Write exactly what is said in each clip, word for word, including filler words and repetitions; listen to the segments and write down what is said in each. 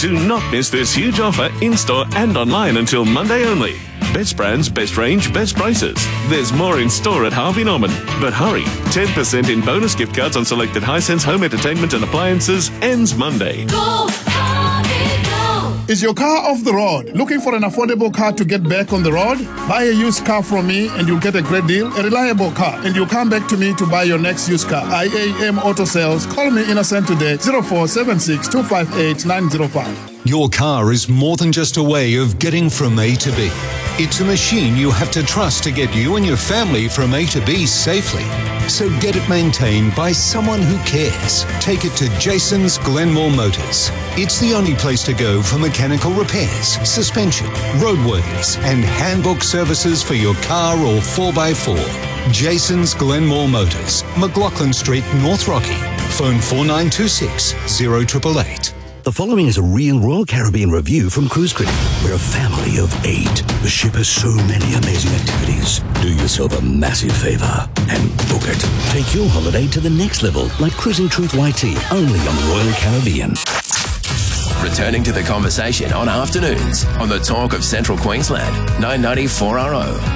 Do not miss this huge offer in-store and online until Monday only. Best brands, best range, best prices. There's more in store at Harvey Norman. But hurry, ten percent in bonus gift cards on selected Hisense home entertainment and appliances ends Monday. Go, Harvey, go! Is your car off the road? Looking for an affordable car to get back on the road? Buy a used car from me and you'll get a great deal, a reliable car, and you'll come back to me to buy your next used car. I A M Auto Sales. Call me Innocent today, zero four seven six two five eight nine zero five. Your car is more than just a way of getting from A to B. It's a machine you have to trust to get you and your family from A to B safely. So get it maintained by someone who cares. Take it to Jason's Glenmore Motors. It's the only place to go for mechanical repairs, suspension, roadworthiness, and handbook services for your car or four by four. Jason's Glenmore Motors, McLaughlin Street, North Rocky. Phone four nine two six, zero eight eight eight. The following is a real Royal Caribbean review from Cruise Critic. We're a family of eight. The ship has so many amazing activities. Do yourself a massive favour and book it. Take your holiday to the next level, like Cruising Truth Y T, only on the Royal Caribbean. Returning to the conversation on afternoons on the Talk of Central Queensland, nine ninety four R O.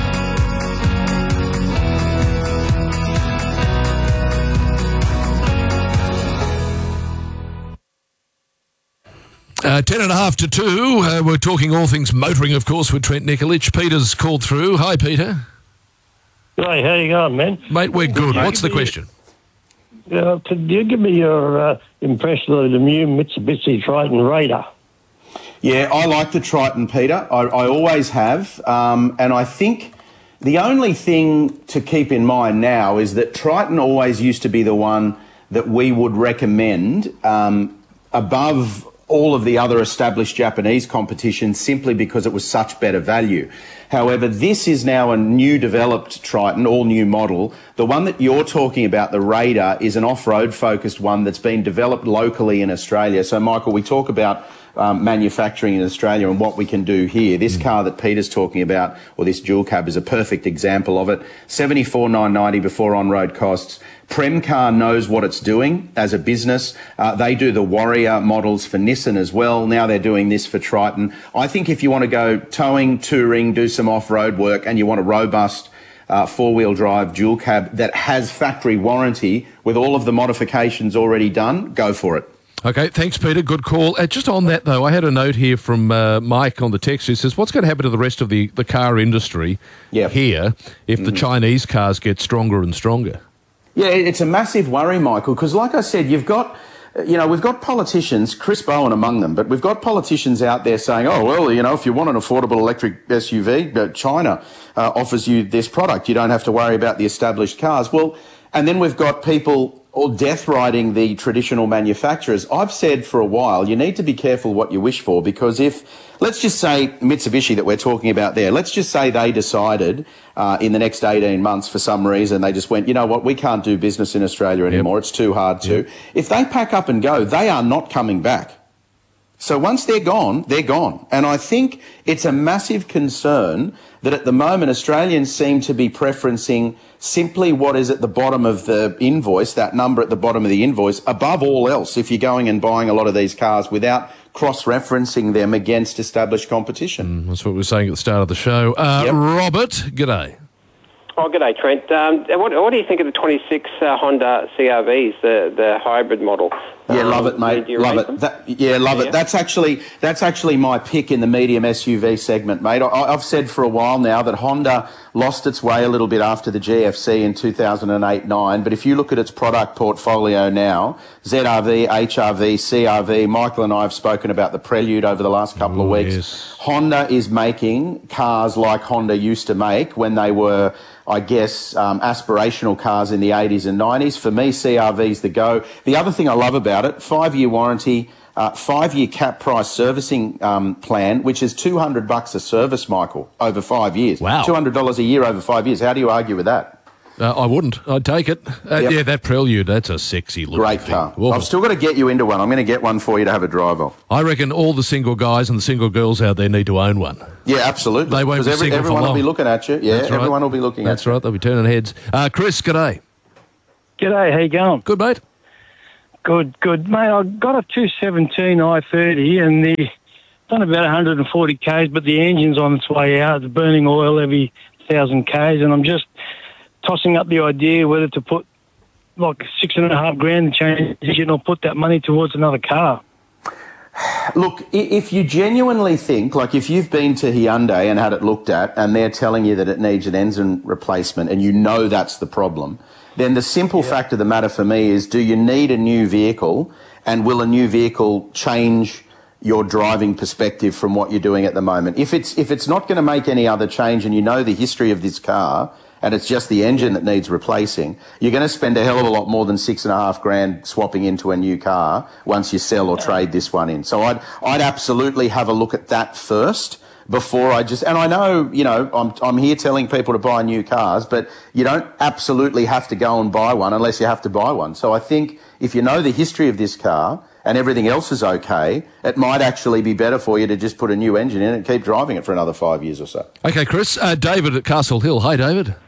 Uh, ten and a half to two. Uh, we're talking all things motoring, of course, with Trent Nikolic. Peter's called through. Hi, Peter. Hey, how you going, man? Mate, we're good. What's the question? Uh, could you give me your uh, impression of the new Mitsubishi Triton Raider? Yeah, I like the Triton, Peter. I, I always have. Um, and I think the only thing to keep in mind now is that Triton always used to be the one that we would recommend um, above all of the other established Japanese competitions simply because it was such better value. However, this is now a new developed Triton, all new model. The one that you're talking about, the Raider, is an off-road focused one that's been developed locally in Australia. So, Michael, we talk about um, manufacturing in Australia and what we can do here. This mm. car that Peter's talking about, or this dual cab, is a perfect example of it. seventy-four thousand nine hundred ninety before on-road costs. Premcar knows what it's doing as a business. Uh, they do the Warrior models for Nissan as well. Now they're doing this for Triton. I think if you want to go towing, touring, do some off-road work, and you want a robust uh, four-wheel drive dual cab that has factory warranty with all of the modifications already done, go for it. Okay, thanks, Peter. Good call. Uh, just on that, though, I had a note here from uh, Mike on the text who says, what's going to happen to the rest of the, the car industry yep. here if mm. the Chinese cars get stronger and stronger? Yeah, it's a massive worry, Michael, because like I said, you've got, you know, we've got politicians, Chris Bowen among them, but we've got politicians out there saying, oh, well, you know, if you want an affordable electric S U V, China uh, offers you this product. You don't have to worry about the established cars. Well, and then we've got people all death riding the traditional manufacturers. I've said for a while, you need to be careful what you wish for, because if, let's just say Mitsubishi that we're talking about there, let's just say they decided uh, in the next eighteen months for some reason, they just went, you know what, we can't do business in Australia anymore. Yep. It's too hard to. Yep. If they pack up and go, they are not coming back. So once they're gone, they're gone. And I think it's a massive concern that at the moment Australians seem to be preferencing simply what is at the bottom of the invoice, that number at the bottom of the invoice, above all else if you're going and buying a lot of these cars without cross-referencing them against established competition. Mm, that's what we were saying at the start of the show. Uh, yep. Robert, g'day. Oh, g'day, Trent. Um, what, what do you think of the twenty-six uh, Honda C R Vs, the, the hybrid model? Yeah, um, love it, mate. Love it. That, yeah, love yeah. it. That's actually that's actually my pick in the medium S U V segment, mate. I, I've said for a while now that Honda lost its way a little bit after the G F C in two thousand eight nine, but if you look at its product portfolio now, Z R V, H R V, C R V, Michael and I have spoken about the Prelude over the last couple of weeks. Yes. Honda is making cars like Honda used to make when they were, I guess, um, aspirational cars in the eighties and nineties. For me, C R V's the go. The other thing I love about it, five-year warranty, uh, five-year cap price servicing um, plan, which is two hundred bucks a service, Michael, over five years. Wow. two hundred dollars a year over five years. How do you argue with that? Uh, I wouldn't. I'd take it. Uh, yep. Yeah, that Prelude, that's a sexy looking Great car. Thing. I've still got to get you into one. I'm going to get one for you to have a drive of. I reckon all the single guys and the single girls out there need to own one. Yeah, absolutely. They won't be every, single everyone for long. will be looking at you. Yeah, that's right. Everyone will be looking that's at you. That's right. They'll be turning heads. Uh, Chris, g'day. G'day, how you going? Good, mate. Good, good. Mate, I got a two seventeen i thirty and the done about one hundred forty kays, but the engine's on its way out. It's burning oil every one thousand kays, and I'm just tossing up the idea whether to put like six and a half grand to change the engine or put that money towards another car. Look, if you genuinely think, like if you've been to Hyundai and had it looked at and they're telling you that it needs an engine replacement and you know that's the problem, then the simple yeah. fact of the matter for me is, do you need a new vehicle, and will a new vehicle change your driving perspective from what you're doing at the moment? If it's if it's not going to make any other change and you know the history of this car and it's just the engine that needs replacing, you're going to spend a hell of a lot more than six and a half grand swapping into a new car once you sell or trade this one in. So I'd I'd absolutely have a look at that first before I just, and I know, you know, I'm I'm here telling people to buy new cars, but you don't absolutely have to go and buy one unless you have to buy one. So I think if you know the history of this car and everything else is okay, it might actually be better for you to just put a new engine in and keep driving it for another five years or so. Okay, Chris. Uh, David at Castle Hill. Hi, David.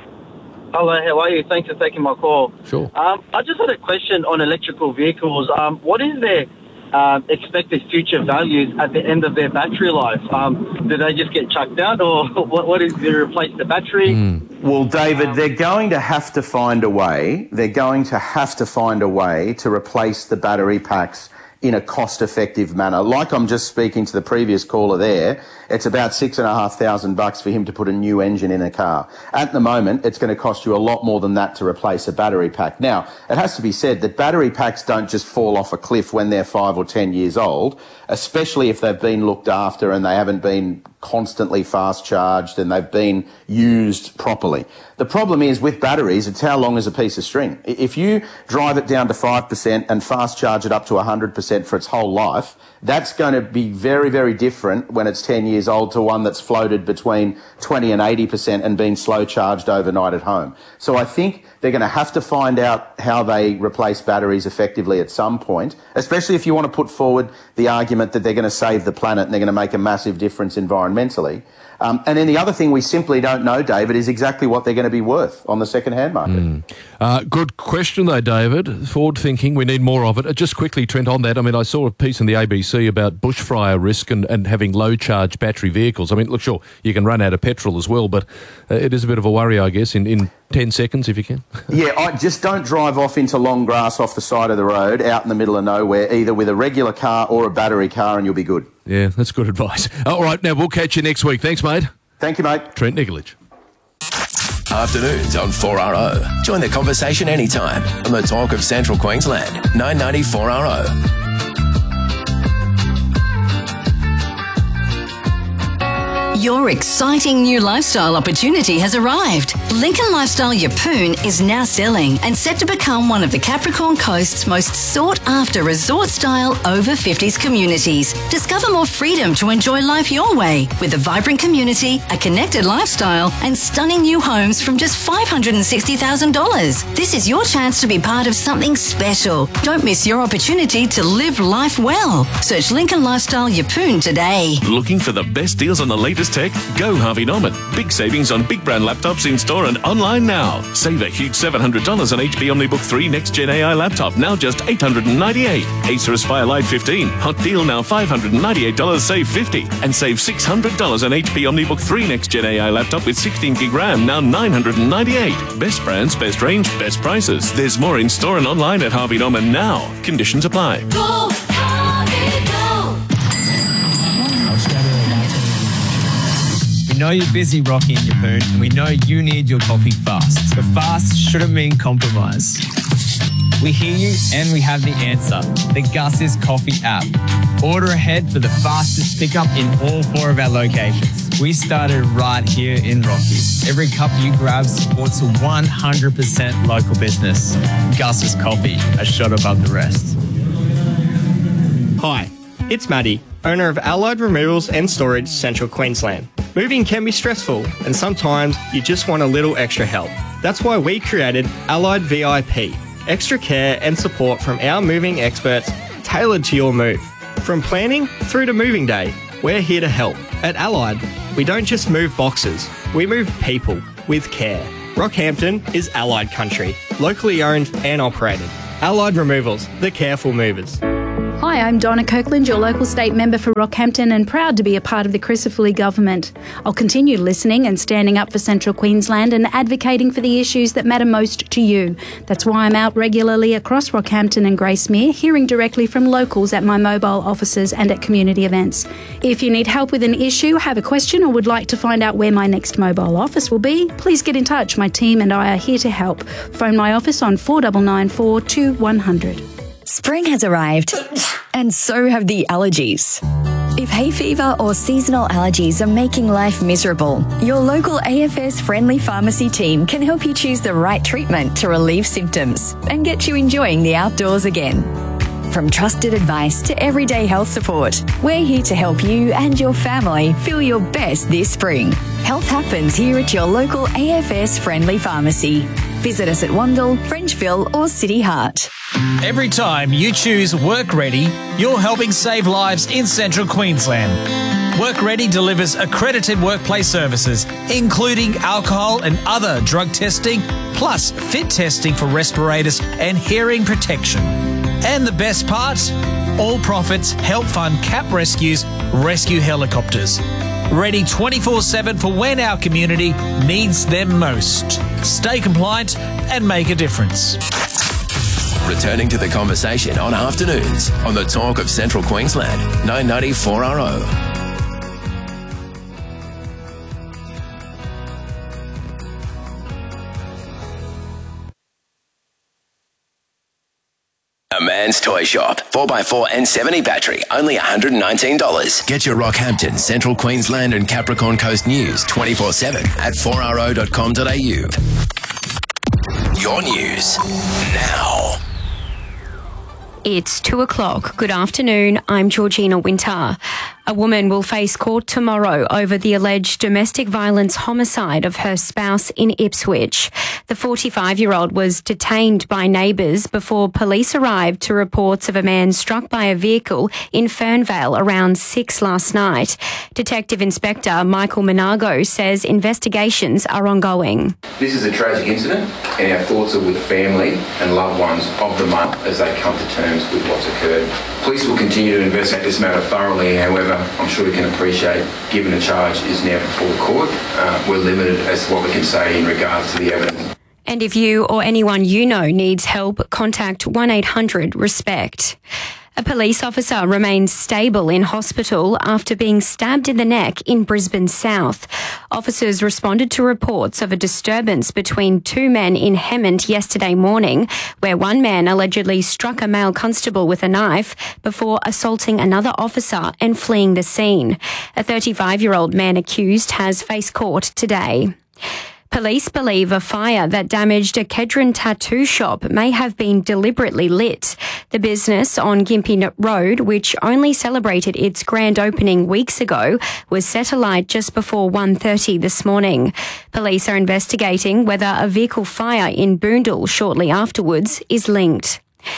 Hello, how are you? Thanks for taking my call. Sure. Um, I just had a question on electrical vehicles. Um, what is their uh, expected future values at the end of their battery life? Um, do they just get chucked out, or what, what is, do they replace the battery? Mm. Well, David, um, they're going to have to find a way, they're going to have to find a way to replace the battery packs in a cost-effective manner. Like I'm just speaking to the previous caller there, it's about six and a half thousand bucks for him to put a new engine in a car. At the moment, it's going to cost you a lot more than that to replace a battery pack. Now, it has to be said that battery packs don't just fall off a cliff when they're five or ten years old, especially if they've been looked after and they haven't been constantly fast charged and they've been used properly. The problem is with batteries, it's how long is a piece of string. If you drive it down to five percent and fast charge it up to one hundred percent for its whole life, that's going to be very, very different when it's ten years old to one that's floated between twenty and eighty percent and been slow charged overnight at home. So I think they're going to have to find out how they replace batteries effectively at some point, especially if you want to put forward the argument that they're going to save the planet and they're going to make a massive difference environmentally. Um, and then the other thing we simply don't know, David, is exactly what they're going to be worth on the second-hand market. Mm. Uh, good question, though, David. Forward thinking, we need more of it. Uh, just quickly, Trent, on that, I mean, I saw a piece in the A B C about bushfire risk and, and having low-charge battery vehicles. I mean, look, sure, you can run out of petrol as well, but uh, it is a bit of a worry, I guess, in, in ten seconds, if you can. Yeah, I just don't drive off into long grass off the side of the road out in the middle of nowhere, either with a regular car or a battery car, and you'll be good. Yeah, that's good advice. All right, now we'll catch you next week. Thanks, mate. Thank you, mate. Trent Nikolic. Afternoons on four R O. Join the conversation anytime on the Talk of Central Queensland, nine ninety four R O. Your exciting new lifestyle opportunity has arrived. Lincoln Lifestyle Yeppoon is now selling and set to become one of the Capricorn Coast's most sought-after resort-style over fifties communities. Discover more freedom to enjoy life your way with a vibrant community, a connected lifestyle, and stunning new homes from just five hundred sixty thousand dollars. This is your chance to be part of something special. Don't miss your opportunity to live life well. Search Lincoln Lifestyle Yeppoon today. Looking for the best deals on the latest tech? Go Harvey Norman. Big savings on big brand laptops in store and online now. Save a huge seven hundred dollars on H P OmniBook three Next Gen A I laptop, now just eight hundred ninety-eight dollars. Acer Aspire Lite fifteen, hot deal now five hundred ninety-eight dollars, save fifty dollars. And save six hundred dollars on H P OmniBook three Next Gen A I laptop with sixteen gig RAM, now nine hundred ninety-eight dollars. Best brands, best range, best prices. There's more in store and online at Harvey Norman now. Conditions apply. Go, Harvey, go! We know you're busy, Rocky and Yeppoon, and we know you need your coffee fast. But fast shouldn't mean compromise. We hear you and we have the answer. The Gus's Coffee app. Order ahead for the fastest pickup in all four of our locations. We started right here in Rocky. Every cup you grab supports a one hundred percent local business. Gus's Coffee, a shot above the rest. Hi, it's Maddie, owner of Allied Removals and Storage, Central Queensland. Moving can be stressful, and sometimes you just want a little extra help. That's why we created Allied V I P, extra care and support from our moving experts tailored to your move. From planning through to moving day, we're here to help. At Allied, we don't just move boxes, we move people with care. Rockhampton is Allied country, locally owned and operated. Allied Removals, the careful movers. Hi, I'm Donna Kirkland, your local state member for Rockhampton, and proud to be a part of the Crisafulli government. I'll continue listening and standing up for Central Queensland and advocating for the issues that matter most to you. That's why I'm out regularly across Rockhampton and Gracemere, hearing directly from locals at my mobile offices and at community events. If you need help with an issue, have a question, or would like to find out where my next mobile office will be, please get in touch. My team and I are here to help. Phone my office on four nine nine four two one zero zero. Spring has arrived, and so have the allergies. If hay fever or seasonal allergies are making life miserable, your local A F S Friendly Pharmacy team can help you choose the right treatment to relieve symptoms and get you enjoying the outdoors again. From trusted advice to everyday health support, we're here to help you and your family feel your best this spring. Health happens here at your local A F S Friendly Pharmacy. Visit us at Wandle, Frenchville or City Heart. Every time you choose Work Ready, you're helping save lives in Central Queensland. Work Ready delivers accredited workplace services, including alcohol and other drug testing, plus fit testing for respirators and hearing protection. And the best part? All profits help fund C A P Rescue's rescue helicopters. Ready twenty-four seven for when our community needs them most. Stay compliant and make a difference. Returning to the conversation on afternoons on the Talk of Central Queensland, nine ninety-four R O. A Man's Toy Shop. four by four and seventy battery, only one hundred nineteen dollars. Get your Rockhampton, Central Queensland and Capricorn Coast news twenty-four seven at four r o dot com dot a u. Your news now. It's two o'clock. Good afternoon. I'm Georgina Winter. A woman will face court tomorrow over the alleged domestic violence homicide of her spouse in Ipswich. The forty-five-year-old was detained by neighbours before police arrived to reports of a man struck by a vehicle in Fernvale around six last night. Detective Inspector Michael Monago says investigations are ongoing. This is a tragic incident and our thoughts are with family and loved ones of the mum as they come to terms with what's occurred. Police will continue to investigate this matter thoroughly. However, I'm sure you can appreciate, given the charge is now before the court, uh, we're limited as to what we can say in regards to the evidence. And if you or anyone you know needs help, contact one eight hundred RESPECT. A police officer remains stable in hospital after being stabbed in the neck in Brisbane South. Officers responded to reports of a disturbance between two men in Hemmant yesterday morning, where one man allegedly struck a male constable with a knife before assaulting another officer and fleeing the scene. A thirty-five-year-old man accused has faced court today. Police believe a fire that damaged a Kedron tattoo shop may have been deliberately lit. The business on Gympie Road, which only celebrated its grand opening weeks ago, was set alight just before one thirty this morning. Police are investigating whether a vehicle fire in Boondall shortly afterwards is linked.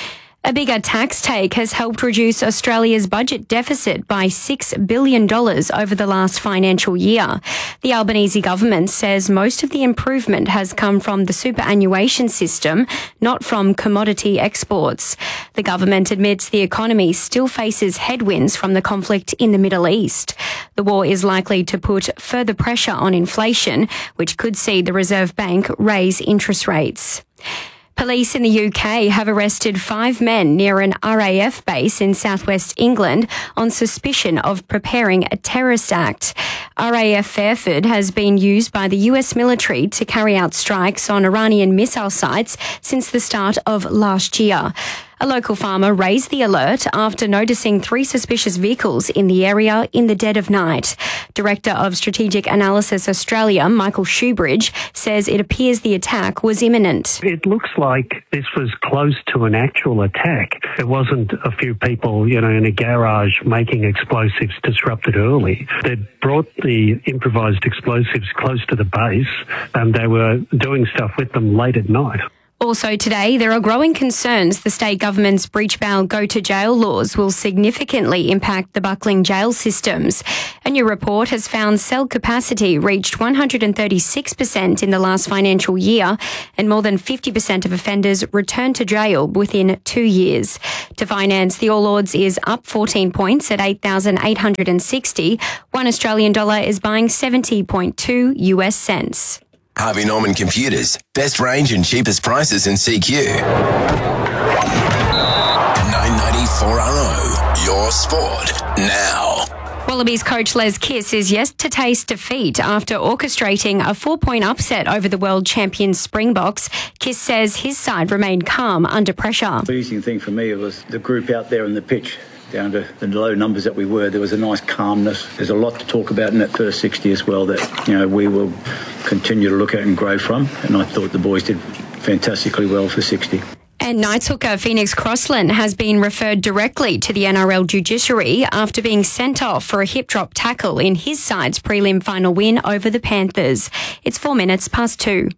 A bigger tax take has helped reduce Australia's budget deficit by six billion dollars over the last financial year. The Albanese government says most of the improvement has come from the superannuation system, not from commodity exports. The government admits the economy still faces headwinds from the conflict in the Middle East. The war is likely to put further pressure on inflation, which could see the Reserve Bank raise interest rates. Police in the U K have arrested five men near an R A F base in southwest England on suspicion of preparing a terrorist act. R A F Fairford has been used by the U S military to carry out strikes on Iranian missile sites since the start of last year. A local farmer raised the alert after noticing three suspicious vehicles in the area in the dead of night. Director of Strategic Analysis Australia, Michael Shoebridge, says it appears the attack was imminent. It looks like this was close to an actual attack. It wasn't a few people, you know, in a garage making explosives disrupted early. They'd brought the improvised explosives close to the base and they were doing stuff with them late at night. Also today, there are growing concerns the state government's breach bail go-to-jail laws will significantly impact the buckling jail systems. A new report has found cell capacity reached one hundred thirty-six percent in the last financial year, and more than fifty percent of offenders returned to jail within two years. To finance, the All Ords is up fourteen points at eight thousand eight hundred sixty. One Australian dollar is buying seventy point two U S cents. Harvey Norman Computers. Best range and cheapest prices in C Q. nine ninety-four R O. Your sport now. Wallabies coach Les Kiss is yet to taste defeat after orchestrating a four-point upset over the world champion Springboks. Kiss says his side remained calm under pressure. The pleasing thing for me was the group out there on the pitch. Down to the low numbers that we were, there was a nice calmness. There's a lot to talk about in that first sixty as well that, you know, we will continue to look at and grow from. And I thought the boys did fantastically well for sixty. And Knights hooker Phoenix Crossland has been referred directly to the N R L judiciary after being sent off for a hip drop tackle in his side's prelim final win over the Panthers. It's four minutes past two.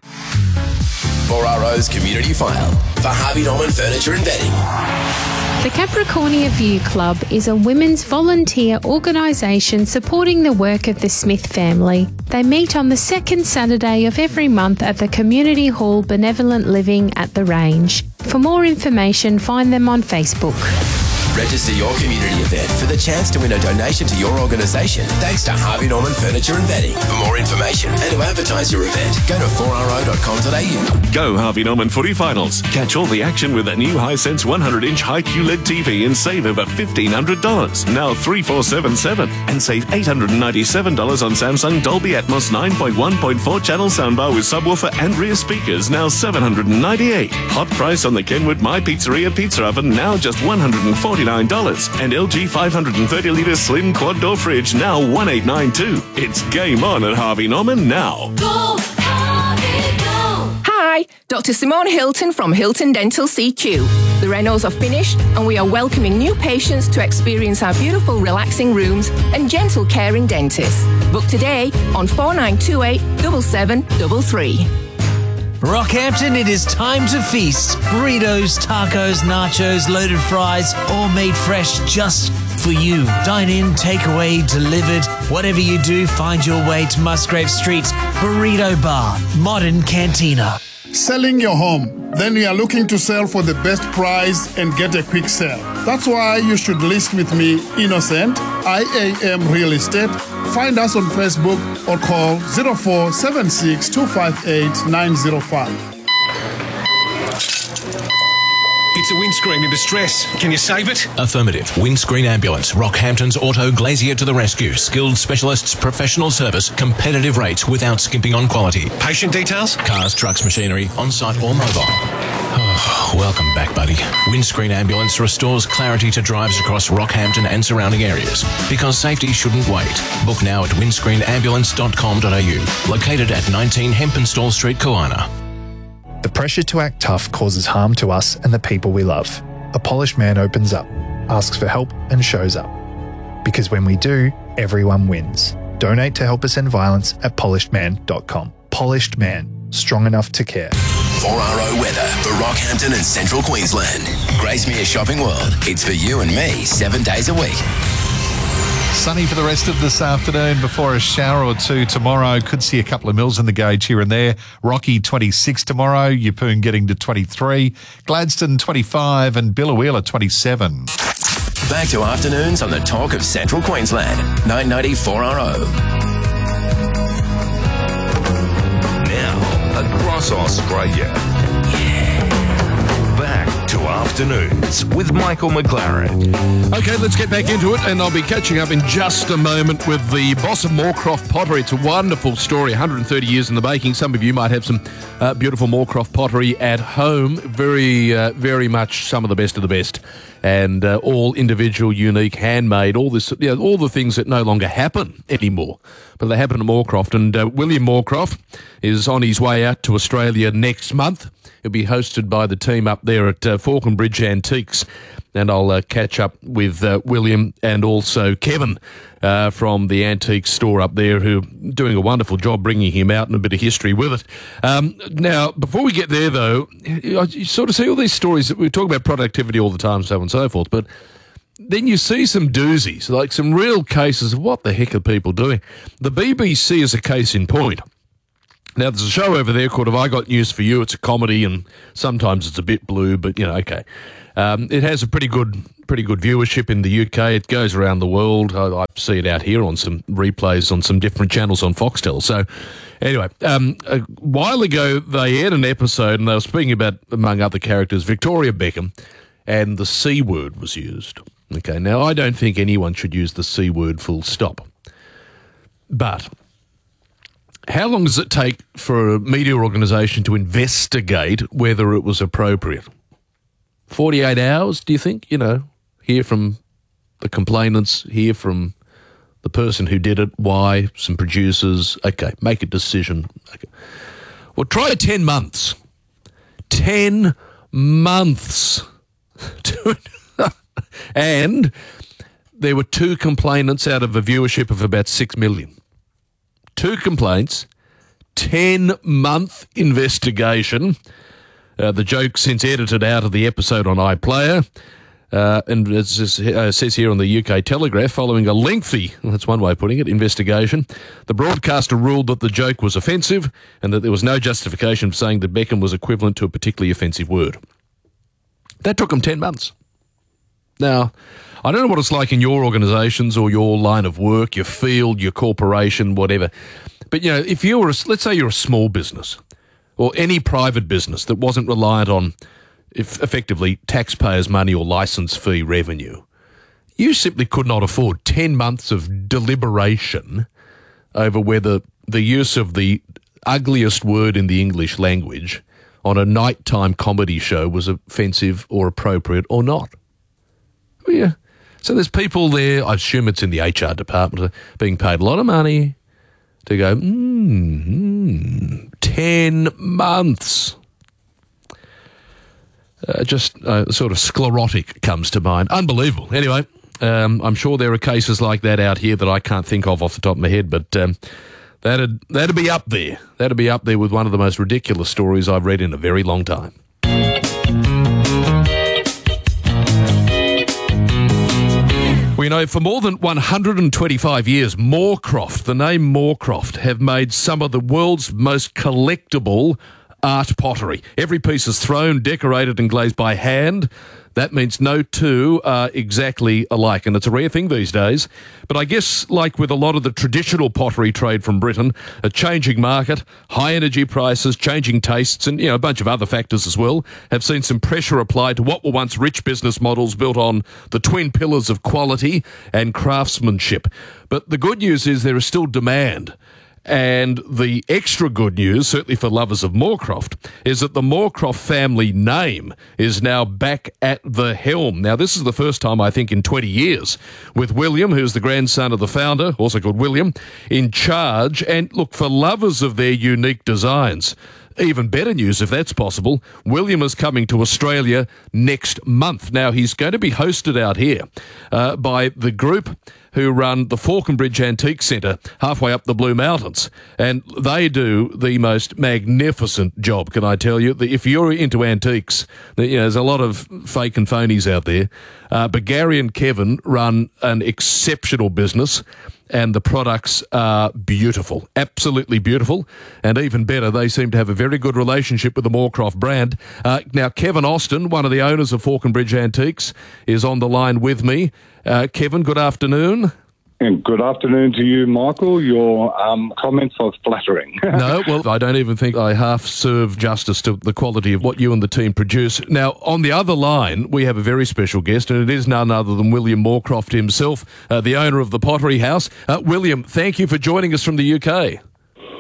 four R O's Community File for Harvey Norman Furniture and Bedding. The Capricornia View Club is a women's volunteer organisation supporting the work of the Smith family. They meet on the second Saturday of every month at the Community Hall Benevolent Living at the Range. For more information, find them on Facebook. Register your community event for the chance to win a donation to your organisation thanks to Harvey Norman Furniture and Bedding. For more information and to advertise your event, go to four r o dot com dot a u. Go Harvey Norman Footy Finals. Catch all the action with a new Hisense one hundred inch high Q L E D T V and save over fifteen hundred dollars. Now three four seven seven. And save eight hundred ninety-seven dollars on Samsung Dolby Atmos nine point one point four channel soundbar with subwoofer and rear speakers, now seven hundred ninety-eight dollars. Hot price on the Kenwood My Pizzeria pizza oven, now just one hundred forty-nine dollars. And L G five hundred thirty litre slim quad door fridge, now one eight nine two. It's game on at Harvey Norman now. Go, Harvey, go. Hi, Doctor Simone Hilton from Hilton Dental C Q. The renos are finished and we are welcoming new patients to experience our beautiful relaxing rooms and gentle caring dentists. Book today on four nine two eight, seven seven three three. Rockhampton, it is time to feast. Burritos, tacos, nachos, loaded fries, all made fresh just for you. Dine in, take away, delivered. Whatever you do, find your way to Musgrave Street's Burrito Bar, Modern Cantina. Selling your home. Then you are looking to sell for the best price and get a quick sale. That's why you should list with me, Innocent, I A M Real Estate. Find us on Facebook or call zero four seven six two five eight nine zero five. It's a windscreen in distress. Can you save it? Affirmative. Windscreen Ambulance. Rockhampton's Auto Glazier to the rescue. Skilled specialists, professional service, competitive rates without skimping on quality. Patient details? Cars, trucks, machinery, on-site or mobile. Oh, welcome back, buddy. Windscreen Ambulance restores clarity to drives across Rockhampton and surrounding areas. Because safety shouldn't wait. Book now at windscreen ambulance dot com dot a u. Located at nineteen Hempenstall Street, Kawana. The pressure to act tough causes harm to us and the people we love. A polished man opens up, asks for help and shows up. Because when we do, everyone wins. Donate to help us end violence at polished man dot com. Polished Man. Strong enough to care. four R O weather for Rockhampton and Central Queensland. Gracemere Shopping World. It's for you and me seven days a week. Sunny for the rest of this afternoon before a shower or two tomorrow. Could see a couple of mils in the gauge here and there. Rocky twenty-six tomorrow. Yeppoon getting to twenty-three. Gladstone twenty-five and Biloela twenty-seven. Back to afternoons on the talk of Central Queensland. nine ninety-four R O. Now, across Australia. Back to afternoons with Michael McLaren. Okay, let's get back into it, and I'll be catching up in just a moment with the boss of Moorcroft Pottery. It's a wonderful story, one hundred thirty years in the making. Some of you might have some uh, beautiful Moorcroft pottery at home. Very, uh, very much some of the best of the best. And uh, all individual, unique, handmade, all this, you know, all the things that no longer happen anymore. But they happen at Moorcroft. And uh, William Moorcroft is on his way out to Australia next month. He'll be hosted by the team up there at uh, Falconbridge Antiques. And I'll uh, catch up with uh, William and also Kevin uh, from the antique store up there, who are doing a wonderful job bringing him out and a bit of history with it. Um, now, before we get there, though, you sort of see all these stories that we talk about productivity all the time, so on and so forth, but then you see some doozies, like some real cases of what the heck are people doing. The B B C is a case in point. Now, there's a show over there called Have I Got News For You? It's a comedy, and sometimes it's a bit blue, but, you know, okay. Um, it has a pretty good pretty good viewership in the U K. It goes around the world. I, I see it out here on some replays on some different channels on Foxtel. So, anyway, um, a while ago, they aired an episode, and they were speaking about, among other characters, Victoria Beckham, and the C word was used. Okay, now, I don't think anyone should use the C word full stop. But how long does it take for a media organisation to investigate whether it was appropriate? forty-eight hours, do you think? You know, hear from the complainants, hear from the person who did it, why, some producers. Okay, make a decision. Okay. Well, try ten months. ten months. And there were two complainants out of a viewership of about six million. Two complaints, ten-month investigation. Uh, the joke since edited out of the episode on iPlayer. Uh, and it uh, says here on the U K Telegraph, following a lengthy, that's one way of putting it, investigation, the broadcaster ruled that the joke was offensive and that there was no justification for saying that Beckham was equivalent to a particularly offensive word. That took them ten months. Now, I don't know what it's like in your organisations or your line of work, your field, your corporation, whatever. But, you know, if you were, a, let's say you're a small business or any private business that wasn't reliant on, if effectively, taxpayers' money or licence fee revenue, you simply could not afford ten months of deliberation over whether the use of the ugliest word in the English language on a nighttime comedy show was offensive or appropriate or not. Yeah. So there's people there, I assume it's in the H R department, being paid a lot of money to go, mm, ten months. Uh, just uh, sort of sclerotic comes to mind. Unbelievable. Anyway, um, I'm sure there are cases like that out here that I can't think of off the top of my head, but um, that'd, that'd be up there. That'd be up there with one of the most ridiculous stories I've read in a very long time. We know for more than one hundred twenty-five years, Moorcroft, the name Moorcroft, have made some of the world's most collectible art pottery. Every piece is thrown, decorated and glazed by hand. That means no two are exactly alike, and it's a rare thing these days. But I guess, like with a lot of the traditional pottery trade from Britain, a changing market, high energy prices, changing tastes, and you know a bunch of other factors as well, have seen some pressure applied to what were once rich business models built on the twin pillars of quality and craftsmanship. But the good news is there is still demand. And the extra good news, certainly for lovers of Moorcroft, is that the Moorcroft family name is now back at the helm. Now, this is the first time, I think, in twenty years, with William, who's the grandson of the founder, also called William, in charge. And look, for lovers of their unique designs, even better news, if that's possible, William is coming to Australia next month. Now, he's going to be hosted out here uh, by the group who run the Falconbridge Antique Centre halfway up the Blue Mountains. And they do the most magnificent job, can I tell you. If you're into antiques, you know, there's a lot of fake and phonies out there. Uh, but Gary and Kevin run an exceptional business, and the products are beautiful, absolutely beautiful. And even better, they seem to have a very good relationship with the Moorcroft brand. Uh, now, Kevin Austin, one of the owners of Falconbridge Antiques, is on the line with me. Uh, Kevin, good afternoon. And good afternoon to you, Michael. Your um, comments are flattering. No, well, I don't even think I half serve justice to the quality of what you and the team produce. Now, on the other line, we have a very special guest, and it is none other than William Moorcroft himself, uh, the owner of the Pottery House. Uh, William, thank you for joining us from the U K.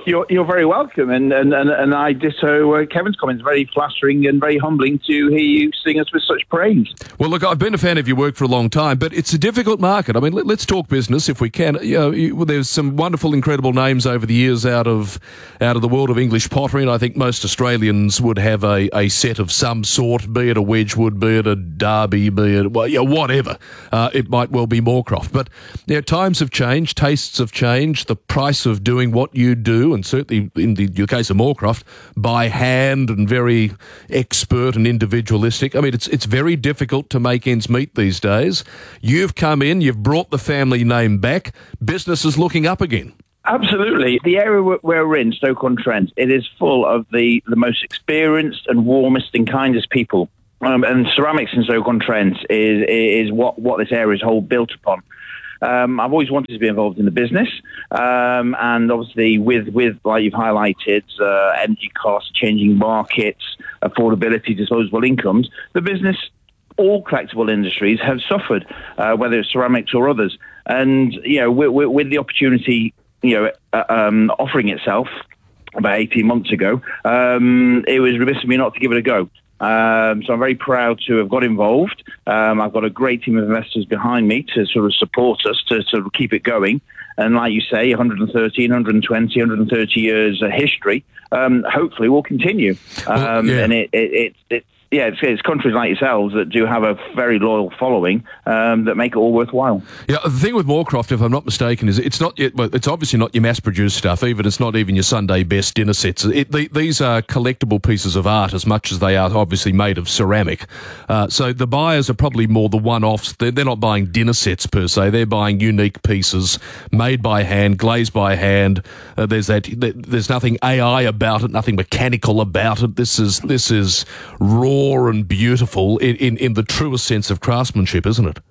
You're, you're very welcome, and and, and, and I ditto uh, Kevin's comments. Very flattering and very humbling to hear you sing us with such praise. Well, look, I've been a fan of your work for a long time, but it's a difficult market. I mean, let, let's talk business if we can. You know, you, well, there's some wonderful, incredible names over the years out of out of the world of English pottery, and I think most Australians would have a, a set of some sort, be it a Wedgwood, be it a Derby, be it well, you know, whatever. Uh, it might well be Moorcroft, but you know, times have changed, tastes have changed, the price of doing what you do, and certainly in the, the case of Moorcroft, by hand and very expert and individualistic. I mean, it's it's very difficult to make ends meet these days. You've come in, you've brought the family name back. Business is looking up again. Absolutely. The area where we're in, Stoke-on-Trent, it is full of the, the most experienced and warmest and kindest people. Um, and ceramics in Stoke-on-Trent is is what, what this area is whole built upon. Um, I've always wanted to be involved in the business, um, and obviously with, with like you've highlighted, uh, energy costs, changing markets, affordability, disposable incomes, the business, all collectible industries have suffered, uh, whether it's ceramics or others. And, you know, with, with, with the opportunity, you know, uh, um, offering itself about eighteen months ago, um, it was remiss of me not to give it a go. Um, so I'm very proud to have got involved. Um, I've got a great team of investors behind me to sort of support us to sort of keep it going. And like you say, one hundred thirteen, one hundred twenty, one hundred thirty years of history, um, hopefully will continue. Um, well, yeah. And it, it, it, it yeah, it's, it's countries like yourselves that do have a very loyal following um, that make it all worthwhile. Yeah, the thing with Moorcroft, if I'm not mistaken, is it's not yet, well, it's obviously not your mass-produced stuff. Even it's not even your Sunday best dinner sets. It, the, these are collectible pieces of art as much as they are obviously made of ceramic. Uh, so the buyers are probably more the one-offs. They're, they're not buying dinner sets per se. They're buying unique pieces made by hand, glazed by hand. Uh, there's that. There's nothing A I about it, nothing mechanical about it. This is this is raw and beautiful in, in, in the truest sense of craftsmanship, isn't it?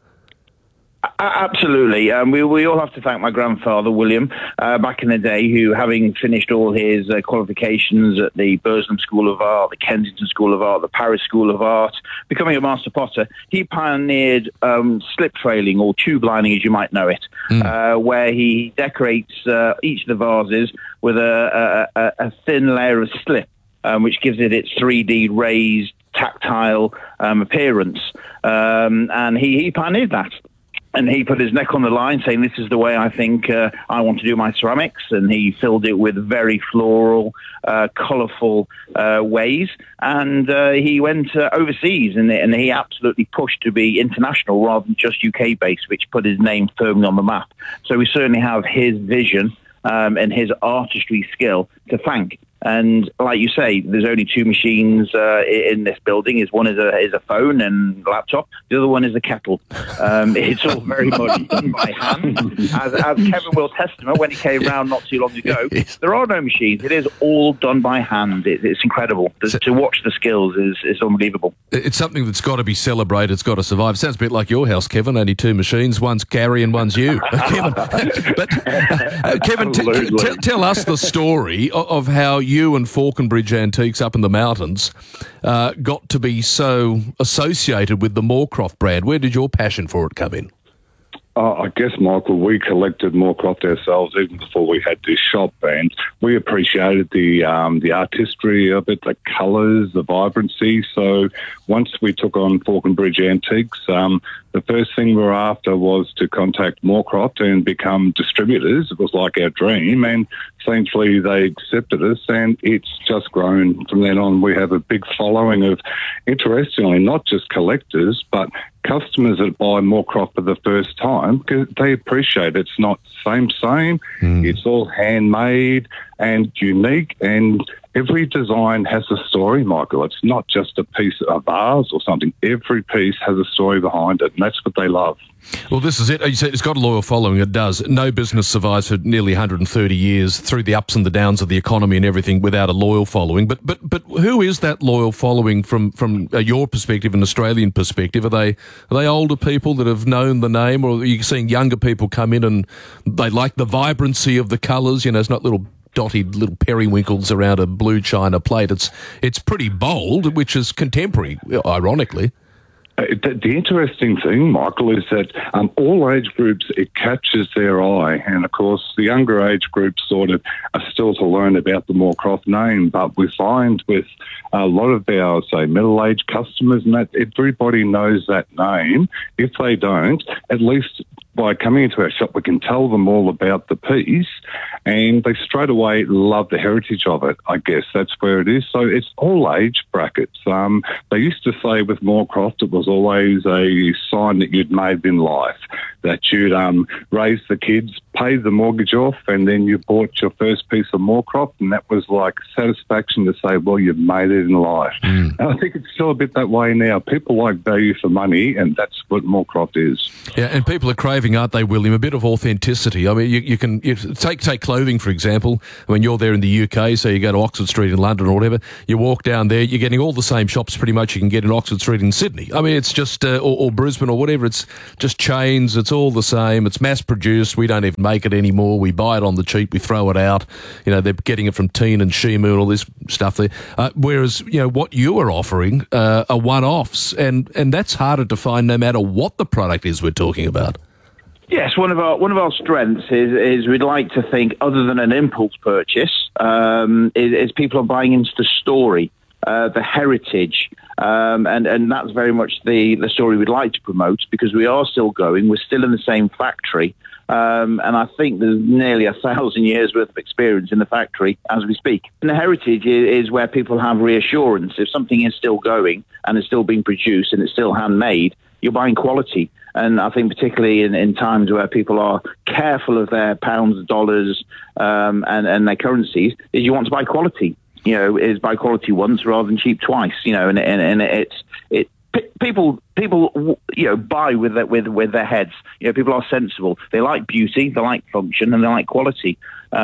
Absolutely. Um, we, we all have to thank my grandfather, William, uh, back in the day, who, having finished all his uh, qualifications at the Burslem School of Art, the Kensington School of Art, the Paris School of Art, becoming a master potter, he pioneered um, slip trailing, or tube lining as you might know it, mm. uh, where he decorates uh, each of the vases with a, a, a thin layer of slip, um, which gives it its three D raised, tactile um, appearance. Um, and he, he pioneered that. And he put his neck on the line saying, this is the way I think uh, I want to do my ceramics. And he filled it with very floral, uh, colourful uh, ways. And uh, he went uh, overseas, and, and he absolutely pushed to be international rather than just U K-based, which put his name firmly on the map. So we certainly have his vision um, and his artistry skill to thank. And like you say, there's only two machines uh, in this building. Is one is a is a phone and laptop. The other one is a kettle. Um, it's all very much done by hand. As, as Kevin will testament when he came round not too long ago, there are no machines. It is all done by hand. It, it's incredible. The, to watch the skills is, is unbelievable. It's something that's got to be celebrated. It's got to survive. It sounds a bit like your house, Kevin. Only two machines. One's Gary and one's you. Kevin, but uh, Kevin, t- t- tell us the story of, of how you You and Falconbridge Antiques up in the mountains uh, got to be so associated with the Moorcroft brand. Where did your passion for it come in? Uh, I guess, Michael, we collected Moorcroft ourselves even before we had this shop, and we appreciated the um, the artistry of it, the colours, the vibrancy. So once we took on Falconbridge Antiques, um, the first thing we were after was to contact Moorcroft and become distributors. It was like our dream, and thankfully they accepted us, and it's just grown from then on. We have a big following of, interestingly, not just collectors, but customers that buy Moorcroft for the first time, because they appreciate it's not same, same. Mm. It's all handmade and unique, and every design has a story, Michael. It's not just a piece of vase or something. Every piece has a story behind it, and that's what they love. Well, this is it. You said it's got a loyal following. It does. No business survives for nearly one hundred thirty years through the ups and the downs of the economy and everything without a loyal following. But but but who is that loyal following from from uh, your perspective, an Australian perspective? Are they are they older people that have known the name, or are you seeing younger people come in and they like the vibrancy of the colours? You know, it's not little dotted little periwinkles around a blue china plate. It's it's pretty bold, which is contemporary, ironically. Uh, the, the interesting thing, Michael, is that um, all age groups, it catches their eye. And, of course, the younger age groups sort of are still to learn about the Moorcroft name. But we find with a lot of our, say, middle-aged customers and that, everybody knows that name. If they don't, at least by coming into our shop, we can tell them all about the piece, and they straight away love the heritage of it, I guess. That's where it is. So it's all age brackets. Um, they used to say with Moorcroft it was always a sign that you'd made in life, that you'd um, raised the kids, paid the mortgage off, and then you bought your first piece of Moorcroft, and that was like satisfaction to say, well, you've made it in life. Mm. And I think it's still a bit that way now. People like value for money, and that's what Moorcroft is. Yeah, and people are craving, aren't they, William, a bit of authenticity. I mean, you, you can you take take clothing, for example. When you're there in the U K, so you go to Oxford Street in London or whatever, you walk down there, you're getting all the same shops pretty much you can get in Oxford Street in Sydney. I mean, it's just, uh, or, or Brisbane or whatever, it's just chains, it's all the same, it's mass-produced, we don't even make it anymore, we buy it on the cheap, we throw it out. You know, they're getting it from Teen and Shimu and all this stuff there. Uh, whereas, you know, what you are offering uh, are one-offs, and, and that's harder to find no matter what the product is we're talking about. Yes, one of our one of our strengths is is we'd like to think, other than an impulse purchase, um, is, is people are buying into the story, uh, the heritage, um, and and that's very much the the story we'd like to promote, because we are still going, we're still in the same factory, um, and I think there's nearly a thousand years worth of experience in the factory as we speak. And the heritage is, is where people have reassurance. If something is still going and is still being produced and it's still handmade, you're buying quality. And I think particularly in, in times where people are careful of their pounds, dollars, um, and, and their currencies, is you want to buy quality. You know, is buy quality once rather than cheap twice. You know, and and, and it's it people people you know buy with their, with with their heads. You know, people are sensible. They like beauty, they like function, and they like quality.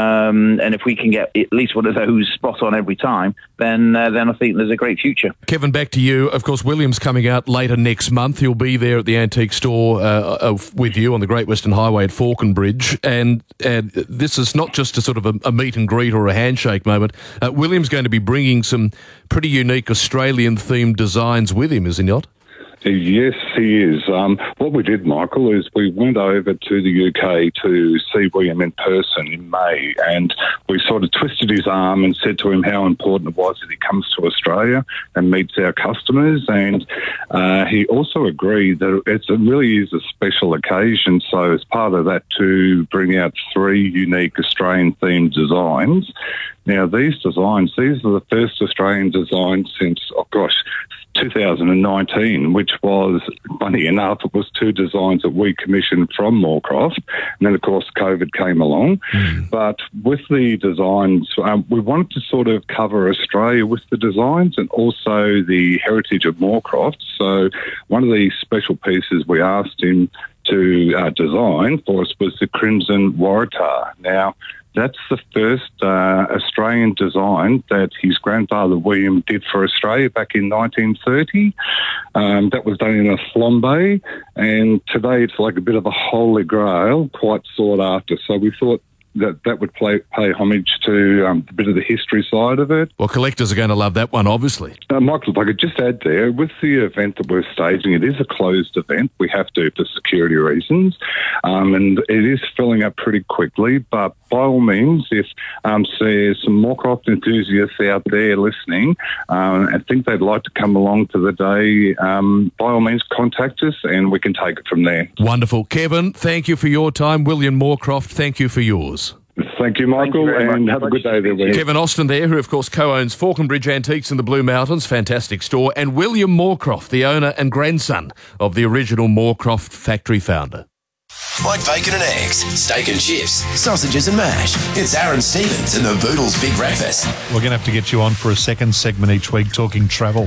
Um, and if we can get at least one of those spot on every time, then uh, then I think there's a great future. Kevin, back to you. Of course, William's coming out later next month. He'll be there at the antique store uh, uh, with you on the Great Western Highway at Falconbridge. And, and this is not just a sort of a, a meet and greet or a handshake moment. Uh, William's going to be bringing some pretty unique Australian-themed designs with him, is he not? Yes, he is. Um, what we did, Michael, is we went over to the U K to see William in person in May, and we sort of twisted his arm and said to him how important it was that he comes to Australia and meets our customers. And uh, he also agreed that it's, it really is a special occasion. So as part of that, to bring out three unique Australian-themed designs. Now, these designs, these are the first Australian designs since, oh gosh, two thousand nineteen, which was, funny enough, it was two designs that we commissioned from Moorcroft. And then, of course, COVID came along. Mm. But with the designs, um, we wanted to sort of cover Australia with the designs and also the heritage of Moorcroft. So one of the special pieces we asked him to uh, design for us was the Crimson Waratah. Now, that's the first uh, Australian design that his grandfather William did for Australia back in nineteen thirty. Um, that was done in a flambe, and today it's like a bit of a holy grail, quite sought after. So we thought that that would play, pay homage to um, a bit of the history side of it. Well, collectors are going to love that one, obviously. Uh, Michael, if I could just add there, with the event that we're staging, it is a closed event. We have to for security reasons, um, and it is filling up pretty quickly. But by all means, if um, there's some Moorcroft enthusiasts out there listening um, and think they'd like to come along to the day, um, by all means, contact us and we can take it from there. Wonderful. Kevin, thank you for your time. William Moorcroft, thank you for yours. Thank you, Michael, Thank you and much. Have a good day there, William. Kevin Austin there, who, of course, co-owns Falconbridge Antiques in the Blue Mountains, fantastic store, and William Moorcroft, the owner and grandson of the original Moorcroft factory founder. Like bacon and eggs, steak and chips, sausages and mash. It's Aaron Stevens and the Boodles Big Breakfast. We're going to have to get you on for a second segment each week talking travel.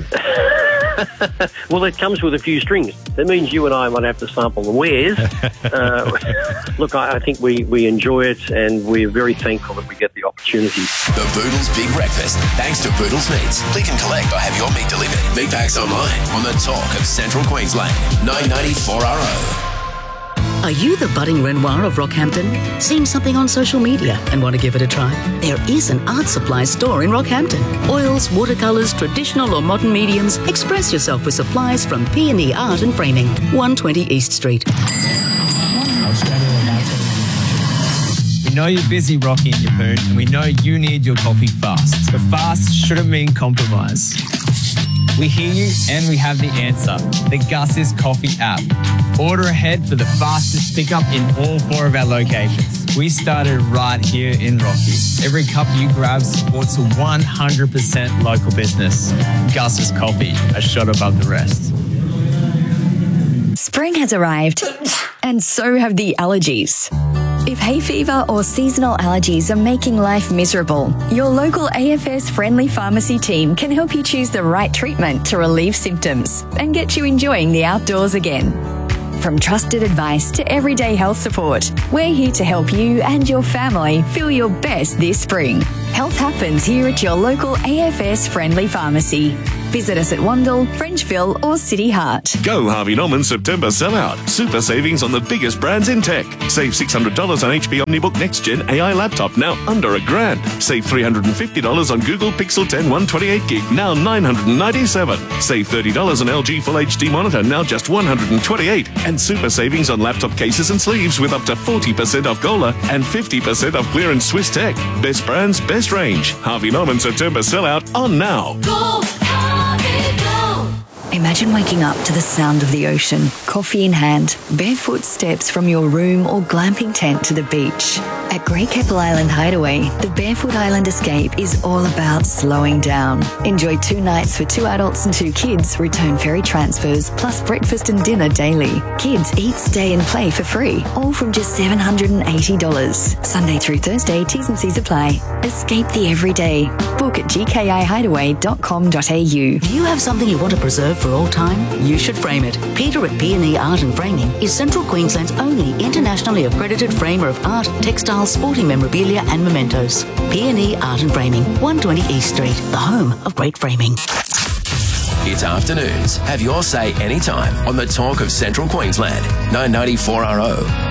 Well, it comes with a few strings. That means you and I might have to sample the wares. uh, look, I, I think we, we enjoy it, and we're very thankful that we get the opportunity. The Boodles Big Breakfast, thanks to Boodles Meats. Click and collect or have your meat delivered. Meat packs online on the talk of Central Queensland. nine ninety-four R O. Are you the budding Renoir of Rockhampton? Seen something on social media and want to give it a try? There is an art supply store in Rockhampton. Oils, watercolours, traditional or modern mediums. Express yourself with supplies from P and E Art and Framing, one twenty East Street. We know you're busy, Rocky and Yapoon, and we know you need your coffee fast. But fast shouldn't mean compromise. We hear you and we have the answer. The Gus's Coffee app. Order ahead for the fastest pickup in all four of our locations. We started right here in Rocky. Every cup you grab supports a one hundred percent local business. Gus's Coffee, a shot above the rest. Spring has arrived, and so have the allergies. If hay fever or seasonal allergies are making life miserable, your local A F S friendly pharmacy team can help you choose the right treatment to relieve symptoms and get you enjoying the outdoors again. From trusted advice to everyday health support, we're here to help you and your family feel your best this spring. Health happens here at your local A F S friendly pharmacy. Visit us at Wandle, Frenchville or City Heart. Go Harvey Norman September sellout. Super savings on the biggest brands in tech. Save six hundred dollars on H P OmniBook Next Gen A I laptop, now under a grand. Save three hundred fifty dollars on Google Pixel ten one twenty-eight gig, now nine hundred ninety-seven dollars. Save thirty dollars on L G Full H D monitor, now just one hundred twenty-eight dollars. And super savings on laptop cases and sleeves with up to forty percent off Gola and fifty percent off clearance Swiss Tech. Best brands, best range. Harvey Norman September sellout on now. Go, Harvey, go! Imagine waking up to the sound of the ocean, coffee in hand, barefoot steps from your room or glamping tent to the beach. At Great Keppel Island Hideaway, the Barefoot Island Escape is all about slowing down. Enjoy two nights for two adults and two kids, return ferry transfers, plus breakfast and dinner daily. Kids eat, stay and play for free, all from just seven hundred eighty dollars. Sunday through Thursday, T's and C's apply. Escape the everyday. Book at g k i hideaway dot com dot a u. Do you have something you want to preserve for all time? You should frame it. Peter at P and E Art and Framing is Central Queensland's only internationally accredited framer of art, textiles, sporting memorabilia and mementos. P and E Art and Framing, one twenty East Street, the home of great framing. It's afternoons. Have your say anytime on the talk of Central Queensland. nine ninety-four R O.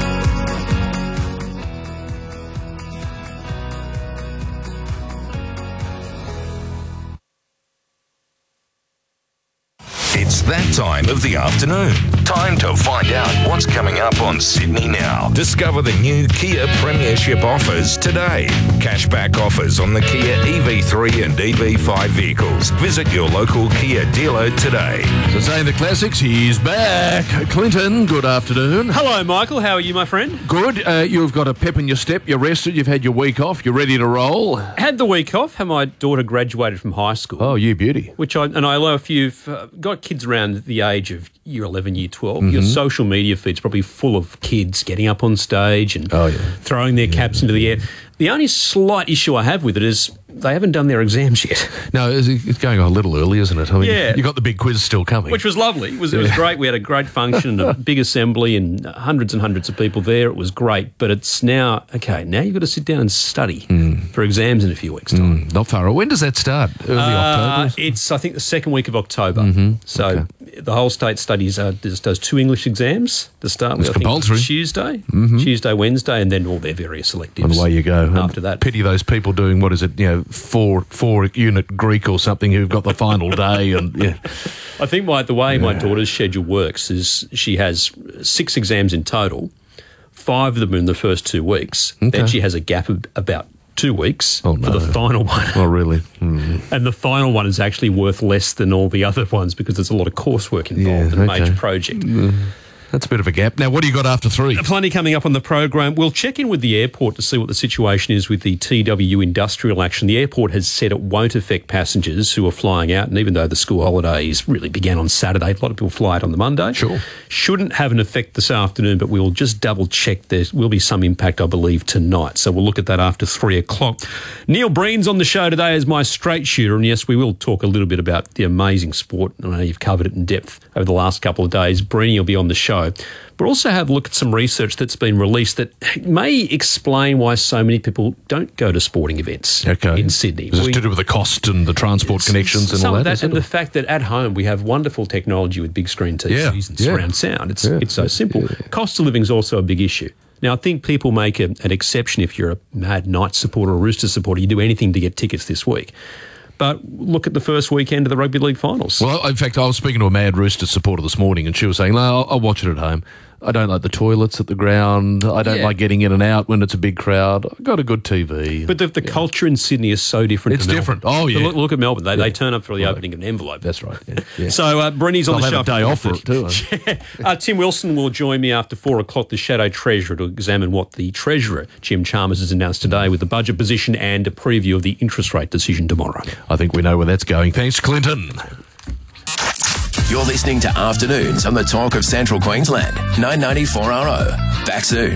It's that time of the afternoon. Time to find out what's coming up on Sydney Now. Discover the new Kia Premiership offers today. Cashback offers on the Kia E V three and E V five vehicles. Visit your local Kia dealer today. So saying the classics, he's back. Clinton, good afternoon. Hello, Michael. How are you, my friend? Good. Uh, you've got a pep in your step. You're rested. You've had your week off. You're ready to roll. Had the week off. Had my daughter graduated from high school. Oh, you beauty. Which I and I know if you've uh, got kids around the age of year eleven, year twelve, Mm-hmm. your social media feed's probably full of kids getting up on stage and oh, yeah. throwing their caps into the air. The only slight issue I have with it is they haven't done their exams yet. No, it's going a little early, isn't it? I mean, Yeah. you got the big quiz still coming. Which was lovely. It was, it was Yeah. great. We had a great function, a big assembly and hundreds and hundreds of people there. It was great. But it's now, okay, now you've got to sit down and study Mm. for exams in a few weeks' time. Mm, not far away. When does that start? Early Uh, October? It's, I think, the second week of October. Mhm. So the whole state studies uh, does, does two English exams to start with. It's I think compulsory. Tuesday, Mhm. Tuesday, Wednesday, and then all their various electives. And away you go. After that. Pity those people doing, what is it, you know, four four unit Greek or something who've got the final day and, yeah. I think my, the way my daughter's schedule works is she has six exams in total, five of them in the first two weeks. Okay. Then she has a gap of about two weeks Oh, for no. the final one. Oh, really? Mm. And the final one is actually worth less than all the other ones because there's a lot of coursework involved Yeah, in a okay. major project. Mm. That's a bit of a gap. Now, what do you got after three? Plenty coming up on the program. We'll check in with the airport to see what the situation is with the T W industrial action. The airport has said it won't affect passengers who are flying out, and even though the school holidays really began on Saturday, a lot of people fly out on the Monday. Sure. Shouldn't have an effect this afternoon, but we'll just double check. There will be some impact, I believe, tonight. So we'll look at that after three o'clock. Neil Breen's on the show today as my straight shooter, and yes, we will talk a little bit about the amazing sport. I know you've covered it in depth over the last couple of days. Breen will be on the show show, but also have a look at some research that's been released that may explain why so many people don't go to sporting events okay. in Sydney. Is it to do with the cost and the transport connections and all Some that? of that, and the fact that at home we have wonderful technology with big screen T Vs Yeah, and yeah. surround sound. It's Yeah. it's so simple. Cost of living is also a big issue. Now, I think people make a, an exception if you're a Mad Knights supporter or a Roosters supporter. You do anything to get tickets this week. But look at the first weekend of the Rugby League finals. Well, in fact, I was speaking to a Mad Roosters supporter this morning, and she was saying, no, I'll, I'll watch it at home. I don't like the toilets at the ground. I don't Yeah. like getting in and out when it's a big crowd. I've got a good T V. But the, the culture in Sydney is so different. It's to Melbourne. different. Oh, yeah. But Look, look at Melbourne. They, Yeah. they turn up for the opening of an envelope. That's right. Yeah. Yeah. So uh, Brenny's on I'll the have show. a day off for it too. Huh? uh, Tim Wilson will join me after four o'clock, the Shadow Treasurer, to examine what the Treasurer, Jim Chalmers, has announced today with the budget position and a preview of the interest rate decision tomorrow. I think we know where that's going. Thanks, Clinton. You're listening to Afternoons on the Talk of Central Queensland, nine ninety-four R O. Back soon.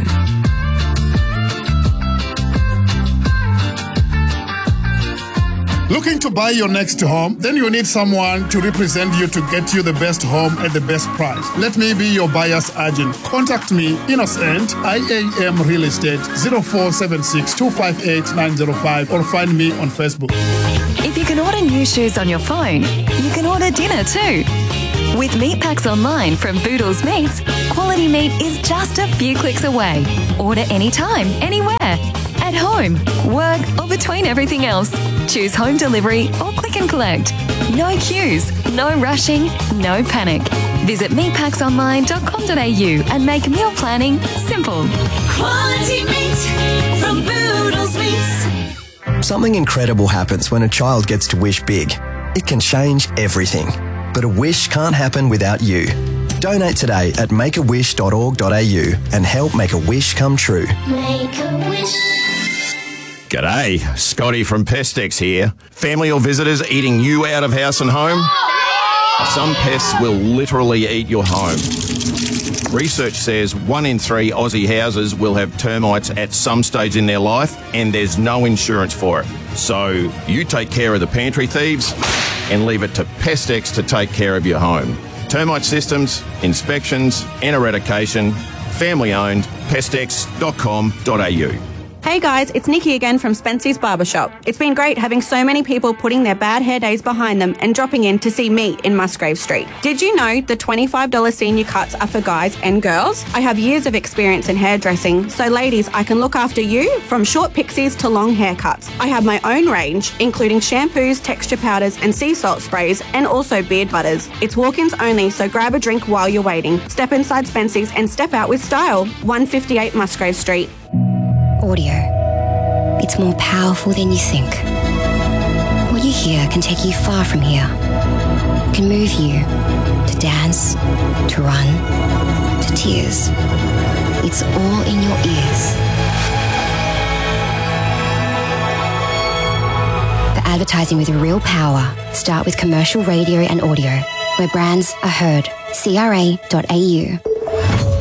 Looking to buy your next home? Then you need someone to represent you to get you the best home at the best price. Let me be your buyer's agent. Contact me, Innocent, I A M Real Estate, zero four seven six, two five eight, nine zero five, or find me on Facebook. If you can order new shoes on your phone, you can order dinner too. With meat packs online from Boodles Meats, quality meat is just a few clicks away. Order anytime, anywhere. At home, work, or between everything else. Choose home delivery or click and collect. No queues, no rushing, no panic. Visit meat packs online dot com dot a u and make meal planning simple. Quality meat from Boodles Meats. Something incredible happens when a child gets to wish big. It can change everything. But a wish can't happen without you. Donate today at make a wish dot org dot a u and help make a wish come true. Make a wish. G'day, Scotty from Pestex here. Family or visitors eating you out of house and home? Some pests will literally eat your home. Research says one in three Aussie houses will have termites at some stage in their life, and there's no insurance for it. So you take care of the pantry thieves and leave it to Pestex to take care of your home. Termite systems, inspections and eradication, family owned, pestex dot com dot a u. Hey guys, it's Nikki again from Spency's Barbershop. It's been great having so many people putting their bad hair days behind them and dropping in to see me in Musgrave Street. Did you know the twenty-five dollars senior cuts are for guys and girls? I have years of experience in hairdressing, so ladies, I can look after you from short pixies to long haircuts. I have my own range, including shampoos, texture powders and sea salt sprays, and also beard butters. It's walk-ins only, so grab a drink while you're waiting. Step inside Spency's and step out with style. one fifty-eight Musgrave Street. Audio. It's more powerful than you think. What you hear can take you far from here. It can move you to dance, to run, to tears. It's all in your ears. For advertising with real power, start with commercial radio and audio, where brands are heard. C R A dot A U.